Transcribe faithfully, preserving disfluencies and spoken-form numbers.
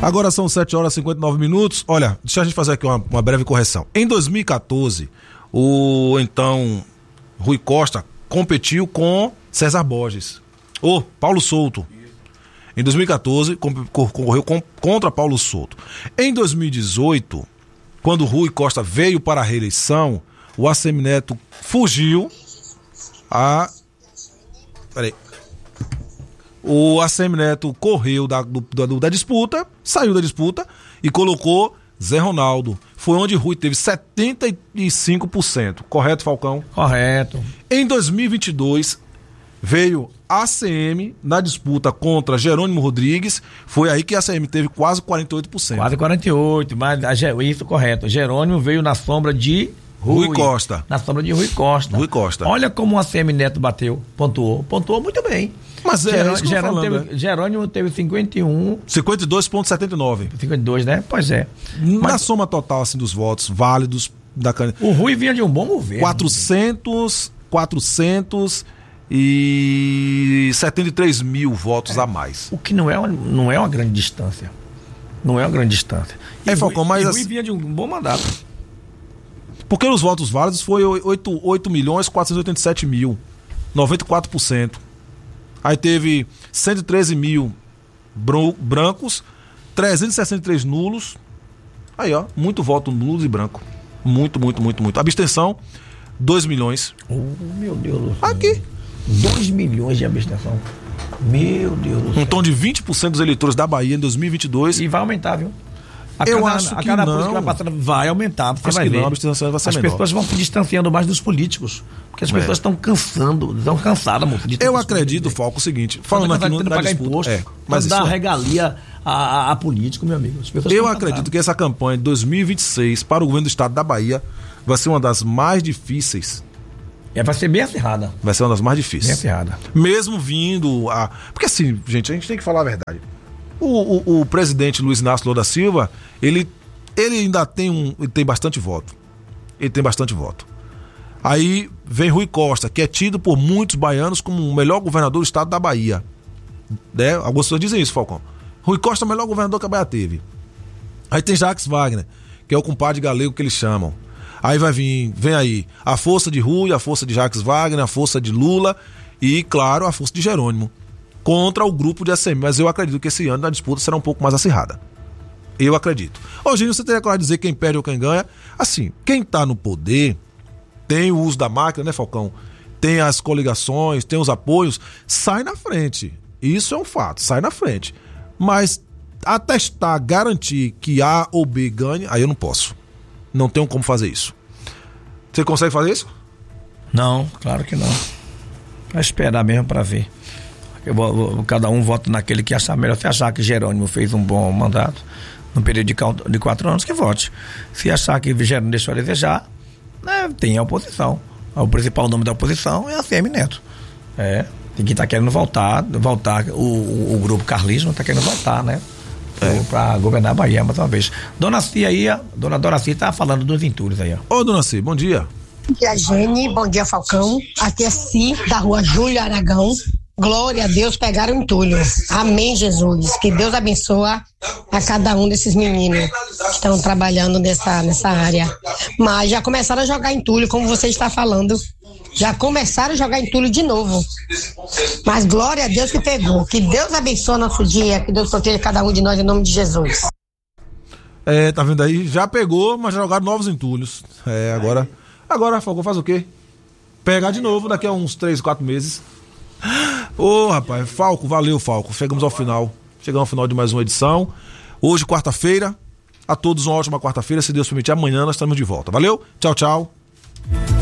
Agora são sete horas e cinquenta e nove minutos. Olha, deixa a gente fazer aqui uma, uma breve correção. Em dois mil e quatorze, o então Rui Costa competiu com César Borges. Ô, Paulo Souto. Em dois mil e quatorze, concorreu com, contra Paulo Souto. Em dois mil e dezoito, quando Rui Costa veio para a reeleição, o Assemineto fugiu a... Peraí. O Assemineto correu da, do, da, da disputa, saiu da disputa e colocou Zé Ronaldo. Foi onde Rui teve setenta e cinco por cento. Correto, Falcão? Correto. Em dois mil e vinte e dois, veio a A C M na disputa contra Jerônimo Rodrigues. Foi aí que a A C M teve quase quarenta e oito por cento. Quase quarenta e oito por cento, mas a, isso correto. Jerônimo veio na sombra de Rui, Rui Costa. Na sombra de Rui Costa. Rui Costa. Olha como o A C M Neto bateu, pontuou. Pontuou muito bem. Mas é Jerônimo, isso que eu tô Jerônimo, falando, teve, né? Jerônimo teve cinquenta e um. cinquenta e dois vírgula setenta e nove. cinquenta e dois, né? Pois é. Na Mas soma total assim, dos votos válidos da candidatura. o Rui vinha de um bom governo. quatrocentos, quatrocentos e setenta e três mil votos é. a mais. O que não é, uma, não é uma grande distância. Não é uma grande distância. E é, Falcão, mas... E o Rui vinha de um bom mandato. Porque os votos válidos foi oito milhões quatrocentos e oitenta e sete mil. noventa e quatro por cento. Aí teve cento e treze mil brancos, trezentos e sessenta e três nulos. Aí, ó, muito voto nulo e branco. Muito, muito, muito, muito. Abstenção, dois milhões. Oh, meu Deus do céu. Aqui. dois milhões de abstenção. Meu Deus do céu. Um tom de vinte por cento dos eleitores da Bahia em dois mil e vinte e dois. E vai aumentar, viu? A Eu cada, acho a que cada não. que vai passando vai aumentar. Você Acho vai que ver. não, a abstenção vai ser As menor. pessoas vão se distanciando mais dos políticos. Porque as É. pessoas estão cansando, estão cansadas, moço. de Eu tantos acredito, políticos. Falco, o seguinte, falando aqui no, tendo que na pagar disputa, imposto, é, mas dar isso é- regalia a, a, a político, meu amigo. As pessoas eu estão acredito cansadas. que essa campanha de dois mil e vinte e seis para o governo do estado da Bahia vai ser uma das mais difíceis. É, vai ser bem acirrada. Vai ser uma das mais Bem difíceis. acirrada. Mesmo vindo a... Porque assim, gente, a gente tem que falar a verdade. O, o, o presidente Luiz Inácio Lula da Silva, ele, ele ainda tem um... Ele tem bastante voto. Ele tem bastante voto. Aí vem Rui Costa, que é tido por muitos baianos como o melhor governador do estado da Bahia. Né? Algumas pessoas dizem isso, Falcão. Rui Costa é o melhor governador que a Bahia teve. Aí tem Jacques Wagner, que é o compadre galego que eles chamam. Aí vai vir, vem aí a força de Rui, a força de Jacques Wagner, a força de Lula e, claro, a força de Jerônimo contra o grupo de A C M. Mas eu acredito que esse ano a disputa será um pouco mais acirrada. Eu acredito. Ô, Gênio, você teria coragem de dizer quem perde ou quem ganha? Assim, quem tá no poder tem o uso da máquina, né, Falcão? Tem as coligações, tem os apoios, sai na frente. Isso é um fato, sai na frente. Mas atestar, garantir que A ou B ganhe, aí eu não posso. Não tenho como fazer isso. Você consegue fazer isso? Não, claro que não. Vai esperar mesmo para ver. Eu vou, vou, cada um vota naquele que achar melhor. Se achar que Jerônimo fez um bom mandato no período de, de quatro anos, que vote. Se achar que Jerônimo deixou a desejar, né, tem a oposição. O principal nome da oposição é a A C M Neto. É, tem quem tá querendo voltar, voltar o, o, o grupo carlismo tá querendo voltar, né? É. Para governar a Bahia mais uma vez. Dona Cia aí, a dona Doraci tá falando dos entulhos aí, ó. Ô, Dona Cia, bom dia. Bom dia, Gene. Bom dia, Falcão. Aqui é Si, da rua Júlio Aragão. Glória a Deus, pegaram entulho. Amém, Jesus. Que Deus abençoe a cada um desses meninos que estão trabalhando nessa, nessa área. Mas já começaram a jogar entulho, como você está falando. Já começaram a jogar entulho de novo. Mas glória a Deus que pegou. Que Deus abençoe nosso dia. Que Deus proteja cada um de nós em nome de Jesus. É, tá vendo aí? Já pegou, mas já jogaram novos entulhos. É, agora... Agora, Falcão, faz o quê? Pegar de novo daqui a uns três, quatro meses. Ô, oh, rapaz, Falco, valeu, Falco. Chegamos ao final. Chegamos ao final de mais uma edição. Hoje, quarta-feira. A todos uma ótima quarta-feira. Se Deus permitir, amanhã nós estamos de volta. Valeu? Tchau, tchau.